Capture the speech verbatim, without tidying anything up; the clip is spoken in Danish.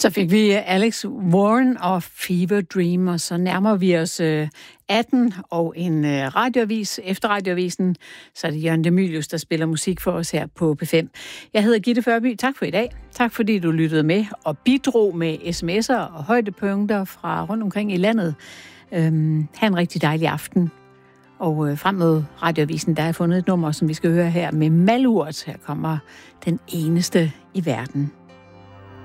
Så fik vi Alex Warren og Fever Dream, og så nærmer vi os atten og en radioavis. Efter radioavisen, så er det Jørgen Demilius, der spiller musik for os her på P fem. Jeg hedder Gitte Førby. Tak for i dag. Tak fordi du lyttede med og bidrog med sms'er og højdepunkter fra rundt omkring i landet. Øhm, ha' en rigtig dejlig aften. Og øh, frem mod radioavisen, der er fundet et nummer, som vi skal høre her med Malurt. Her kommer Den Eneste i Verden.